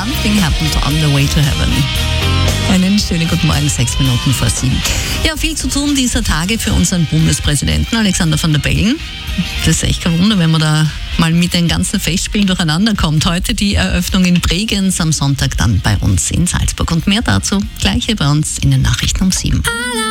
Something Happened on the Way to Heaven. Einen schönen guten Morgen, 6 Minuten vor 7. Ja, viel zu tun dieser Tage für unseren Bundespräsidenten Alexander Van der Bellen. Das ist echt kein Wunder, wenn man da mal mit den ganzen Festspielen durcheinander kommt. Heute die Eröffnung in Bregenz, am Sonntag dann bei uns in Salzburg. Und mehr dazu gleich hier bei uns in den Nachrichten um 7.